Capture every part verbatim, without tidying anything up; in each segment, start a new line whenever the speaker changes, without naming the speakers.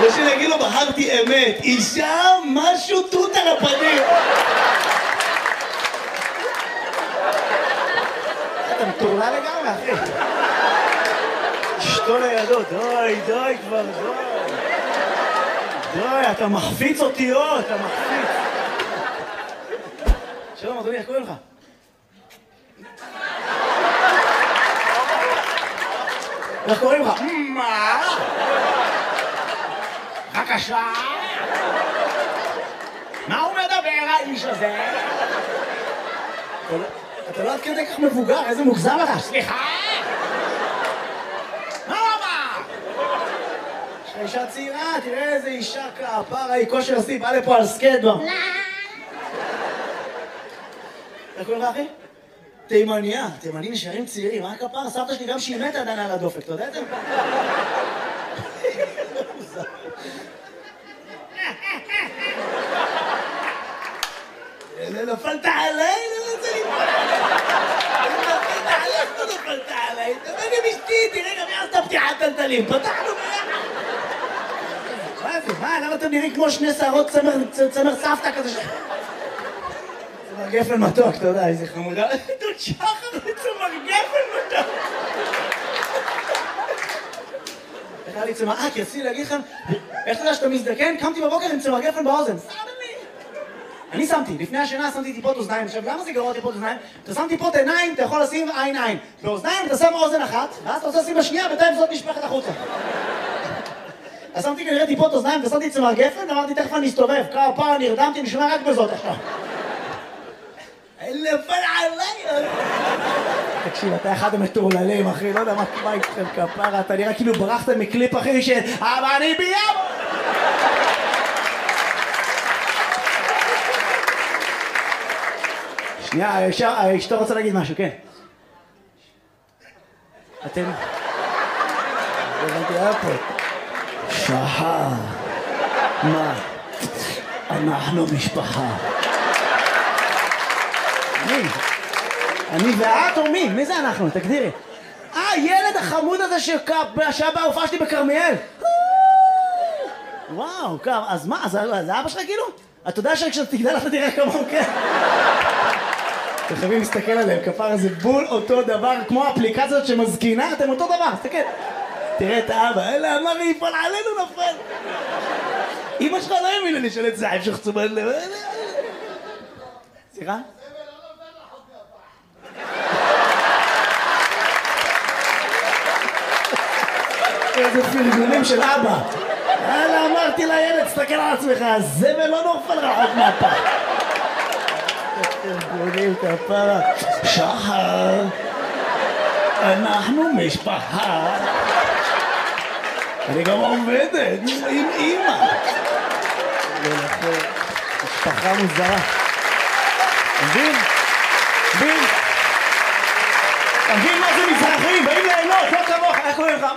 או שנגיד לו, בחרתי אמת, אישה, משהו תות על הפנים. אתה מטורלל לגמרי, אחי. אשתו לידו, די, די כבר, די. די, אתה מחפיץ אותיות, אתה מחפיץ. שלום, אדוני, איך קוראים לך? איך קוראים לך? מה? בבקשה? מה הוא מדבר, האיש הזה? אתה לא עד כדי כך מבוגר, איזה מוגזם אתה? סליחה? מה הוא אמר? יש לך אישה צעירה, תראה איזה אישה כפרה, היא כושר עשי, בא לפה על סקייטבורד. איך קוראים לך, אחי? תימניה, תימנים נשארים צעירים, מה הכפר? סבתא שלי גם שהיא מתה עדיין על הדופק, אתה יודע את זה? נפלת עליי, לא רוצה לבוא. נפלת עליי, לא נפלת עליי. דבר עם אשתי, תראה גם יעשת פתיחת טלטלים, פתחנו ביחד. מה זה, מה? למה אתם נראים כמו שני שערות צמר סבתא כזה ש... צמר גפן מתוק, אתה יודע, איזה חמודה. דוד שחר צמר גפן מתוק. איך היה לי צמר... אה, כי רציתי להגיד לכם, איך אתה יודע שאתה מזדקן? קמתי בבוקר עם צמר גפן באוזן. אני שמתי, לפני השינה שמתי טיפות אוזניים. עכשיו, למה זה גרוע טיפות אוזניים? אתה שם טיפות עיניים, אתה יכול לשים עין עין. באוזניים אתה שם אוזן אחת, ואז אתה רוצה לשים בשנייה, בינתיים זאת נשפכת החוצה. אז שמתי כנראה טיפות אוזניים, ושמתי צמר גפן, אמרתי, תכף אני אסתובב. כמה פעם נרדמתי, נשמע רק בזאת עכשיו. נפל עליי! תקשיב, אתה אחד המטורללים, אחי, לא יודע מה איתכם כפרה, אתה נראה כאילו ברחת מקליפ, אחי, של אבל אני ביום! שנייה, אשתו רוצה להגיד משהו, כן. אתם... הבנתי, היה פה. שחר. מה? אנחנו משפחה. מי? אני ואת או מי? מי זה אנחנו? תגדירי. אה, ילד החמוד הזה שהיה בהופעה שלי בכרמיאל. וואו, אז מה? זה אבא שלך כאילו? אתה יודע שכשאתה תגדל אתה תראה כמוהו, כן? אתם חייבים להסתכל עליהם, כפר הזה בול אותו דבר, כמו האפליקציות שמזקינה, אתם אותו דבר, תסתכל. תראה את האבא, אלה אמר לי, יפול עלינו נפל. אמא שלך לא האמינה לי של את זה, המשך צומת לב. סליחה? איזה פרגונים של אבא. אלה אמרתי לילד, תסתכל על עצמך, הזבל לא נופל רחוק מהפח. ארגונים כפרה, שחר, אנחנו משפחה. אני גם עובדת עם אמא. משפחה מוזרה. מבין? מבין? מבין מה זה מזרחים? באים ליהנות, לא כמוך, איך קוראים לך?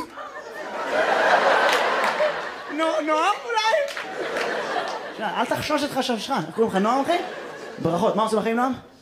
נועם אולי? אל תחשוש את חשבשך, איך קוראים לך נועם אחי? ברכות, מה עושים לכם נועם?